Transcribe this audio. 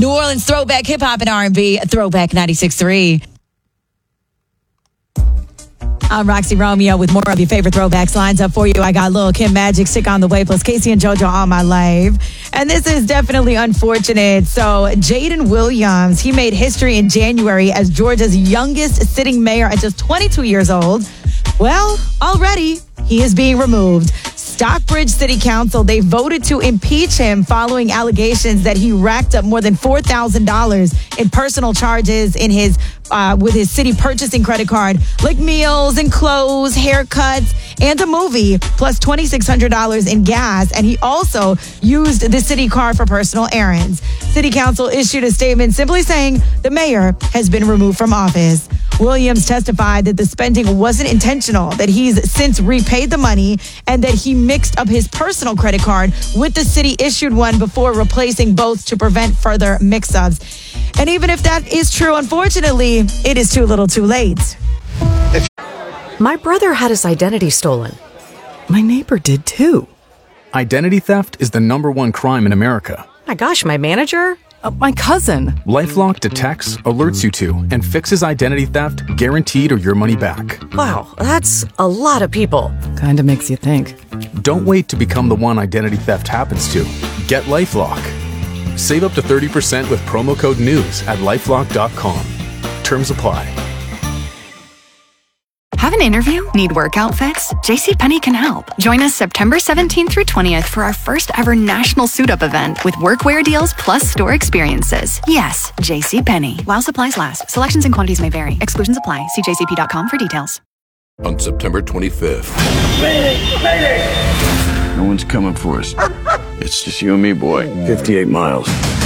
New Orleans throwback hip hop and R&B, Throwback 96.3. I'm Roxy Romeo with more of your favorite throwbacks lines up for you. I got Lil Kim Magic, Sick on the Way, plus Casey and JoJo on my live. And this is definitely unfortunate. So Jaden Williams, he made history in January as Georgia's youngest sitting mayor at just 22 years old. Well, already he is being removed. Stockbridge City Council, they voted to impeach him following allegations that he racked up more than $4,000 in personal charges in his with his city purchasing credit card, like meals and clothes, haircuts, and a movie, plus $2,600 in gas. And he also used the city car for personal errands. City Council issued a statement simply saying the mayor has been removed from office. Williams testified that the spending wasn't intentional, that he's since repaid the money, and that he mixed up his personal credit card with the city-issued one before replacing both to prevent further mix-ups. And even if that is true, unfortunately, it is too little too late. My brother had his identity stolen. My neighbor did too. Identity theft is the #1 crime in America. My gosh, my manager? My cousin. LifeLock detects, alerts you to, and fixes identity theft guaranteed or your money back. Wow, that's a lot of people. Kinda makes you think. Don't wait to become the one identity theft happens to. Get LifeLock. Save up to 30% with promo code NEWS at LifeLock.com. Terms apply. Have an interview? Need work outfits? JCPenney can help. Join us September 17th through 20th for our first ever national suit-up event with workwear deals plus store experiences. Yes, JCPenney. While supplies last. Selections and quantities may vary. Exclusions apply. See jcp.com for details. On September 25th. No one's coming for us. It's just you and me, boy. 58 miles.